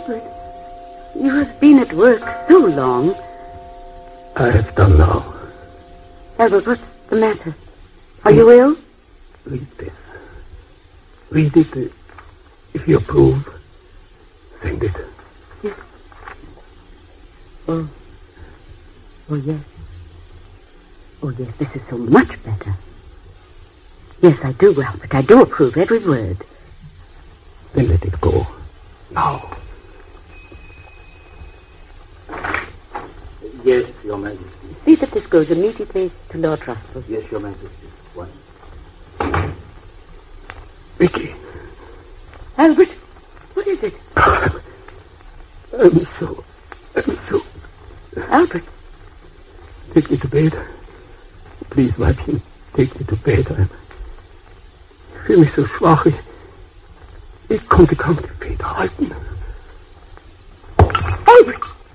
Albert, you have been at work so long. I have done now. Albert, what's the matter? Are you ill? Read this. Read it. If you approve, send it. Yes. Oh, yes. Oh, yes, this is so much better. Yes, I do, Albert. I do approve every word. Then let it go. Now. Yes, Your Majesty. See that this goes immediately to Lord Russell. Yes, Your Majesty. One. Vicky. Albert, what is it? I'm so... Albert. Take me to bed. Please, Weibchen, take me to bed. Ich fühle mich so schwach. Ich konnte kaum die Feder halten. Albert!